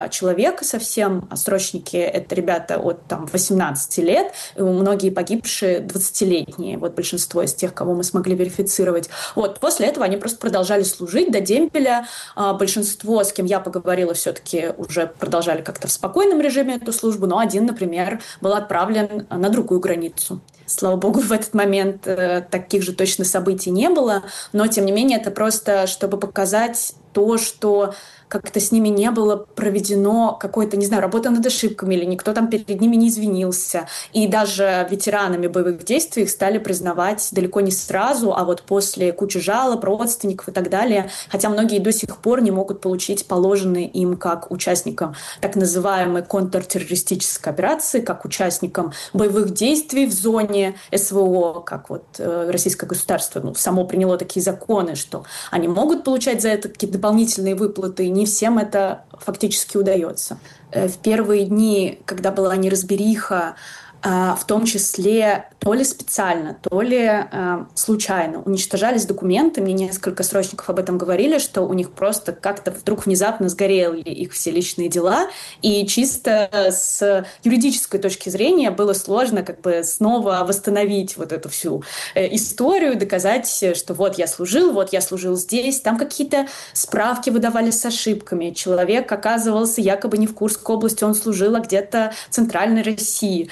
человека совсем, а срочники — это ребята от 18 лет, и многие погибшие 20-летние, вот большинство из тех, кого мы смогли верифицировать. Вот, после этого они просто продолжали служить до дембеля. Большинство, с кем я поговорила, все-таки уже продолжали как-то в спокойном режиме эту службу, но один, например, был отправлен на другую границу. Слава богу, в этот момент таких же точно событий не было, но, тем не менее, это просто, чтобы показать то, что как-то с ними не было проведено какой-то, не знаю, работа над ошибками, или никто там перед ними не извинился. И даже ветеранами боевых действий их стали признавать далеко не сразу, а вот после кучи жалоб, родственников и так далее. Хотя многие до сих пор не могут получить положенные им как участникам так называемой контртеррористической операции, как участникам боевых действий в зоне СВО, как вот российское государство само приняло такие законы, что они могут получать за это какие-то дополнительные выплаты, не всем это фактически удается. В первые дни, когда была неразбериха, в том числе то ли специально, то ли случайно уничтожались документы. Мне несколько срочников об этом говорили, что у них просто как-то вдруг внезапно сгорели их все личные дела. И чисто с юридической точки зрения было сложно как бы снова восстановить вот эту всю историю, доказать, что вот я служил здесь. Там какие-то справки выдавали с ошибками. Человек оказывался якобы не в Курской области, он служил, а где-то в Центральной России.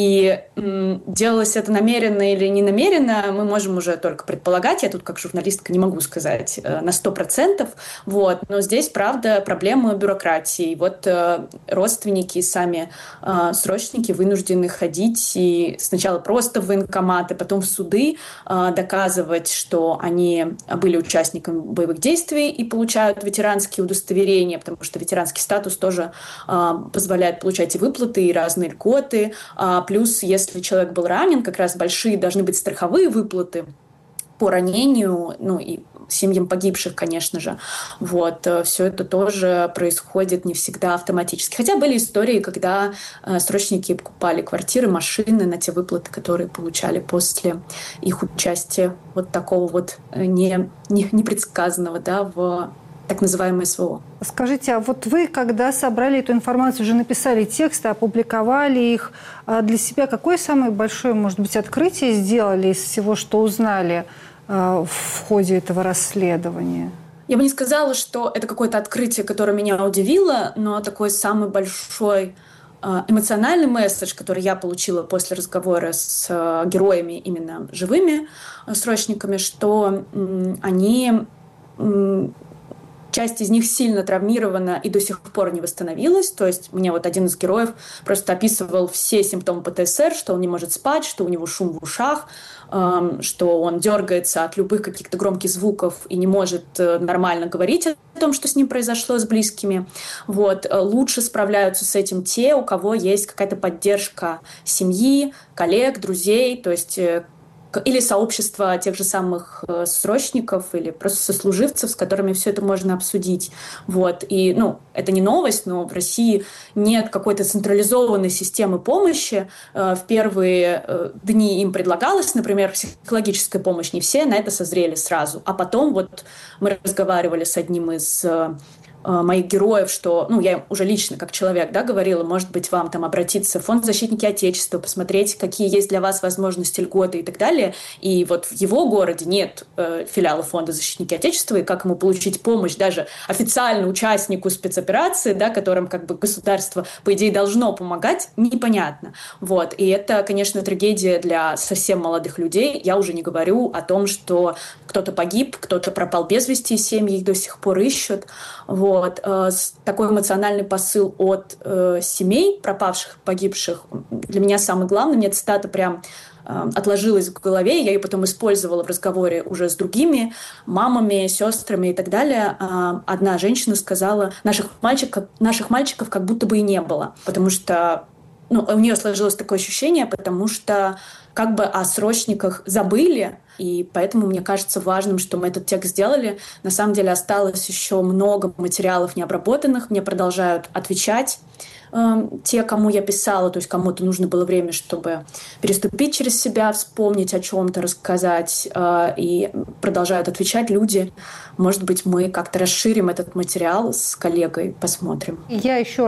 И делалось это намеренно или не намеренно, мы можем уже только предполагать. Я тут как журналистка не могу сказать на 100%. Вот. Но здесь, правда, проблема бюрократии. Вот родственники и сами срочники вынуждены ходить и сначала просто в военкоматы, потом в суды, доказывать, что они были участниками боевых действий и получают ветеранские удостоверения, потому что ветеранский статус тоже позволяет получать и выплаты, и разные льготы. Плюс, если человек был ранен, как раз большие должны быть страховые выплаты по ранению, и семьям погибших, конечно же. Вот. Все это тоже происходит не всегда автоматически. Хотя были истории, когда срочники покупали квартиры, машины на те выплаты, которые получали после их участия вот такого вот непредсказанного, в так называемое СВО. Скажите, а вот вы, когда собрали эту информацию, уже написали тексты, опубликовали их, для себя какое самое большое, может быть, открытие сделали из всего, что узнали в ходе этого расследования? Я бы не сказала, что это какое-то открытие, которое меня удивило, но такой самый большой эмоциональный месседж, который я получила после разговора с героями, именно живыми срочниками, что они... Часть из них сильно травмирована и до сих пор не восстановилась. То есть мне вот один из героев просто описывал все симптомы ПТСР, что он не может спать, что у него шум в ушах, что он дергается от любых каких-то громких звуков и не может нормально говорить о том, что с ним произошло с близкими. Вот. Лучше справляются с этим те, у кого есть какая-то поддержка семьи, коллег, друзей, то есть или сообщества тех же самых срочников, или просто сослуживцев, с которыми все это можно обсудить. Вот. И, это не новость, но в России нет какой-то централизованной системы помощи. В первые дни им предлагалась, например, психологическая помощь. Не все на это созрели сразу. А потом вот мы разговаривали с одним из моих героев, что, я уже лично как человек, говорила, может быть, вам там обратиться в фонд «Защитники Отечества», посмотреть, какие есть для вас возможности, льготы и так далее. И вот в его городе нет филиала фонда «Защитники Отечества», и как ему получить помощь даже официально участнику спецоперации, которым как бы государство, по идее, должно помогать, непонятно. Вот. И это, конечно, трагедия для совсем молодых людей. Я уже не говорю о том, что кто-то погиб, кто-то пропал без вести, семьи их до сих пор ищут. Вот. Такой эмоциональный посыл от семей пропавших, погибших для меня самый главный. Мне цитата прям отложилась в голове, я ее потом использовала в разговоре уже с другими мамами, сестрами и так далее. Одна женщина сказала, наших мальчиков как будто бы и не было, потому что Ну, у нее сложилось такое ощущение, потому что как бы о срочниках забыли, и поэтому мне кажется важным, что мы этот текст сделали. На самом деле осталось еще много материалов необработанных, мне продолжают отвечать те, кому я писала, то есть кому-то нужно было время, чтобы переступить через себя, вспомнить о чем-то, рассказать, и продолжают отвечать люди. Может быть, мы как-то расширим этот материал с коллегой, посмотрим. Я еще